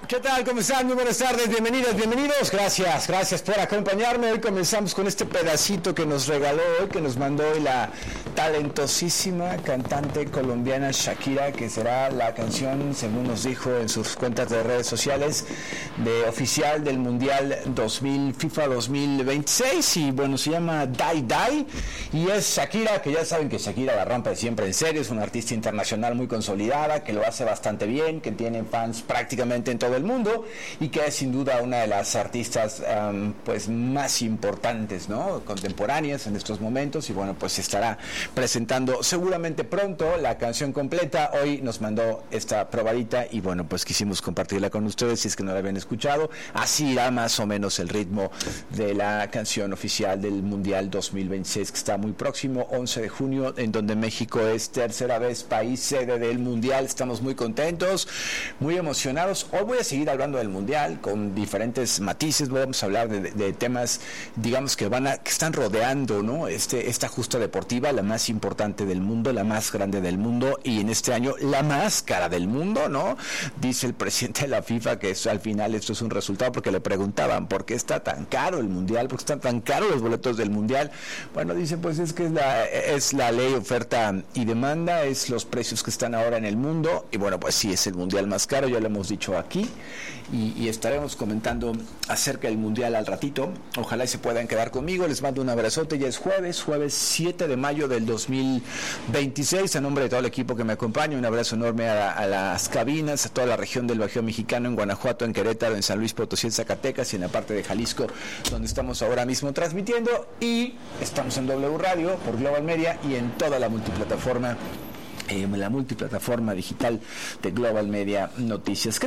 ¿Qué tal? ¿Cómo están? Muy buenas tardes, bienvenidos. Gracias por acompañarme. Hoy comenzamos con este pedacito que nos regaló hoy, que nos mandó hoy la talentosísima cantante colombiana Shakira, que será la canción, según nos dijo en sus cuentas de redes sociales, de oficial del Mundial FIFA 2026. Y bueno, se llama Die Die. Y es Shakira, que ya saben que Shakira la rompe siempre en serio, es una artista internacional muy consolidada, que lo hace bastante bien, que tiene fans prácticamente en todo el mundo y que es sin duda una de las artistas pues más importantes, ¿no?, contemporáneas en estos momentos. Y bueno, pues estará presentando seguramente pronto la canción completa. Hoy nos mandó esta probadita y bueno, pues quisimos compartirla con ustedes si es que no la habían escuchado. Así irá más o menos el ritmo de la canción oficial del Mundial 2026, que está muy próximo, 11 de junio, en donde México es tercera vez país sede del Mundial. Estamos muy contentos, muy emocionados. Hoy voy a seguir hablando del Mundial con diferentes matices. Vamos a hablar de temas, digamos, que están rodeando, ¿no?, esta justa deportiva, la más importante del mundo, la más grande del mundo, y en este año la más cara del mundo, ¿no? Dice el presidente de la FIFA que al final esto es un resultado, porque le preguntaban por qué está tan caro el Mundial, por qué están tan caros los boletos del Mundial. Bueno, dice, pues es que es la ley oferta y demanda, es los precios que están ahora en el mundo. Y bueno, pues sí, es el Mundial más caro, ya lo hemos dicho aquí, y estaremos comentando acerca del Mundial al ratito. Ojalá y se puedan quedar conmigo. Les mando un abrazote. Ya es jueves 7 de mayo del 2026. A nombre de todo el equipo que me acompaña, un abrazo enorme a las cabinas, a toda la región del Bajío Mexicano, en Guanajuato, en Querétaro, en San Luis Potosí, en Zacatecas y en la parte de Jalisco, donde estamos ahora mismo transmitiendo. Y estamos en W Radio por Global Media y en toda la multiplataforma digital de Global Media Noticias.